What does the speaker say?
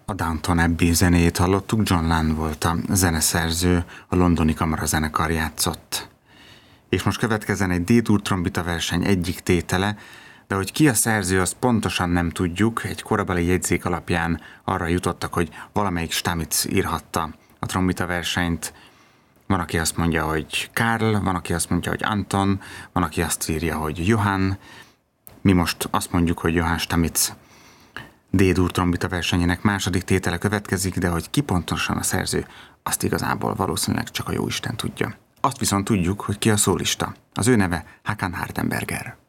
A Downton Abbey zenéjét hallottuk, John Lunn volt a zeneszerző, a londoni kamarazenekar játszott. És most következzen egy D-dur trombita verseny egyik tétele, de hogy ki a szerző, azt pontosan nem tudjuk, egy korabeli jegyzék alapján arra jutottak, hogy valamelyik Stamitz írhatta a trombita versenyt. Van, aki azt mondja, hogy Karl, van, aki azt mondja, hogy Anton, van, aki azt írja, hogy Johann. Mi most azt mondjuk, hogy Johann Stamitz. D-dur trombita versenyének második tétele következik, de hogy ki pontosan a szerző, azt igazából valószínűleg csak a jóisten tudja. Azt viszont tudjuk, hogy ki a szólista. Az ő neve Håkan Hardenberger.